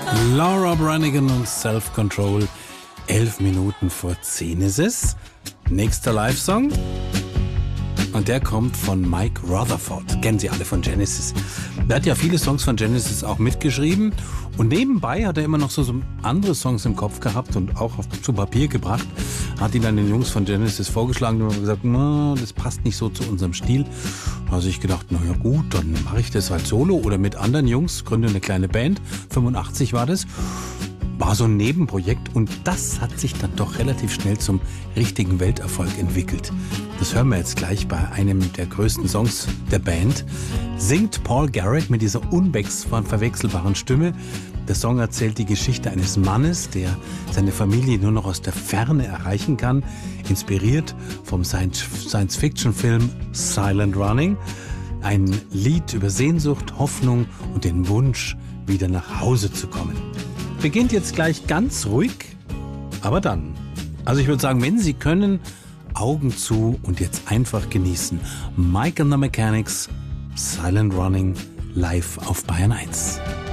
Laura Branigan und Self-Control. 11 Minuten vor 10 ist es. Nächster Live-Song. Und der kommt von Mike Rutherford. Kennen Sie alle von Genesis. Der hat ja viele Songs von Genesis auch mitgeschrieben. Und nebenbei hat er immer noch so andere Songs im Kopf gehabt und auch zu Papier gebracht. Hat ihn dann den Jungs von Genesis vorgeschlagen und gesagt, das passt nicht so zu unserem Stil. Da habe ich gedacht, na ja gut, dann mache ich das halt solo oder mit anderen Jungs, gründe eine kleine Band. 85 war das. War so ein Nebenprojekt und das hat sich dann doch relativ schnell zum richtigen Welterfolg entwickelt. Das hören wir jetzt gleich bei einem der größten Songs der Band. Singt Paul Garrett mit dieser unverwechselbaren Stimme. Der Song erzählt die Geschichte eines Mannes, der seine Familie nur noch aus der Ferne erreichen kann, inspiriert vom Science-Fiction-Film Silent Running. Ein Lied über Sehnsucht, Hoffnung und den Wunsch, wieder nach Hause zu kommen. Beginnt jetzt gleich ganz ruhig, aber dann. Also ich würde sagen, wenn Sie können, Augen zu und jetzt einfach genießen. Mike and the Mechanics, Silent Running, live auf Bayern 1.